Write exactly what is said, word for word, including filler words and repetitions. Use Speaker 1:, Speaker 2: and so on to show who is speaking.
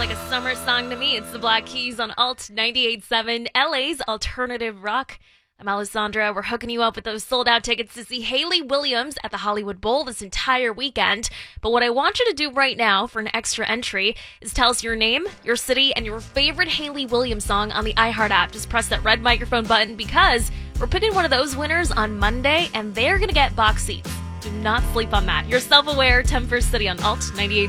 Speaker 1: like a summer song to me. It's the Black Keys on Alt ninety-eight point seven, L A's alternative rock. I'm Alessandra. We're hooking you up with those sold-out tickets to see Hayley Williams at the Hollywood Bowl this entire weekend. But what I want you to do right now for an extra entry is tell us your name, your city, and your favorite Hayley Williams song on the iHeart app. Just press that red microphone button because we're picking one of those winners on Monday, and they're going to get box seats. Do not sleep on that. You're self-aware, ten First City on Alt ninety-eight point seven.